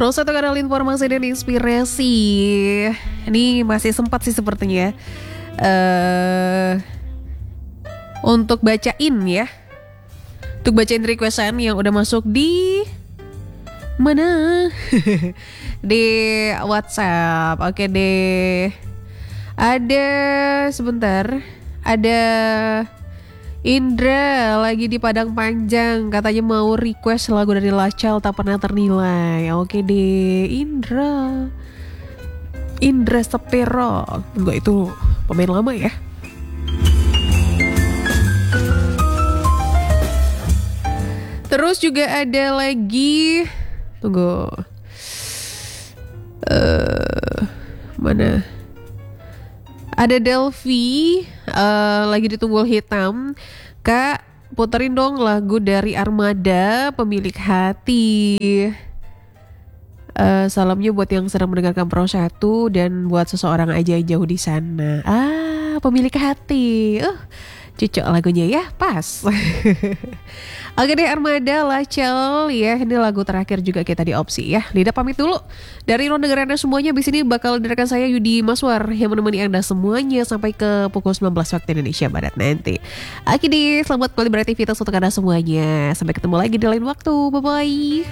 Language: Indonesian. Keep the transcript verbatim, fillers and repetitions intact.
Terus satu kanal informasi dan inspirasi. Ini masih sempat sih sepertinya uh, untuk bacain ya. Untuk bacain requestan yang udah masuk di mana? Di WhatsApp. Oke deh. Ada sebentar. Ada Indra lagi di Padang Panjang, katanya mau request lagu dari Last Child Tak Pernah Ternilai. Oke deh, Indra Indra Sepero. Enggak, itu pemain lama ya. Terus juga ada lagi, tunggu, uh, mana? Ada Delvi uh, lagi di Tunggul Hitam. Kak, puterin dong lagu dari Armada, Pemilik Hati. uh, Salamnya buat yang sedang mendengarkan Pro satu dan buat seseorang aja yang jauh di sana. Ah, Pemilik Hati. Uh, cocok lagunya ya, pas. Oke deh, Armada Lacel ya. Ini lagu terakhir juga kita di opsi ya. Lida pamit dulu. Dari ruang dengar Anda semuanya, abis ini bakal dengarkan saya Yudi Maswar yang menemani Anda semuanya sampai ke pukul sembilan belas waktu Indonesia Barat nanti. Oke deh, selamat kembali beraktivitas untuk Anda semuanya. Sampai ketemu lagi di lain waktu. Bye-bye.